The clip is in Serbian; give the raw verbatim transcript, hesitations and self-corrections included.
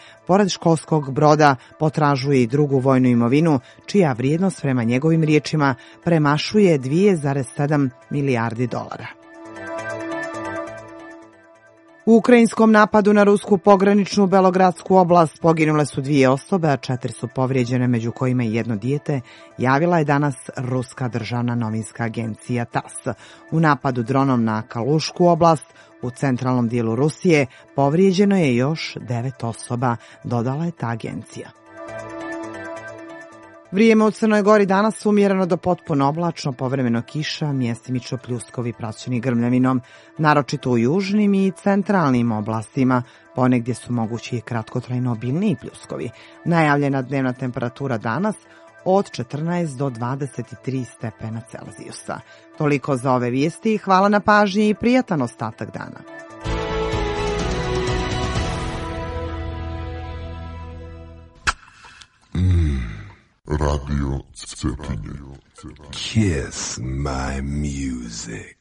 pored školskog broda potražuje i drugu vojnu imovinu, čija vrijednost prema njegovim riječima premašuje dvije zarez sedam milijardi dolara. U ukrajinskom napadu na rusku pograničnu Belogradsku oblast poginule su dvije osobe, a četiri su povrijeđene, među kojima i jedno dijete, javila je danas ruska državna novinska agencija TASS. U napadu dronom na Kalušku oblast u centralnom dijelu Rusije povrijeđeno je još devet osoba, dodala je ta agencija. Vrijeme u Crnoj Gori danas umjereno do potpuno oblačno, povremeno kiša, mjestimično pljuskovi praćeni grmljavinom, naročito u južnim i centralnim oblastima, ponegdje su mogući i kratkotrajno obilniji pljuskovi. Najavljena dnevna temperatura danas od četrnaest do dvadeset tri stepena Celzijusa. Toliko za ove vijesti, hvala na pažnji i prijatan ostatak dana. Radio Cetinje. Kiss my music.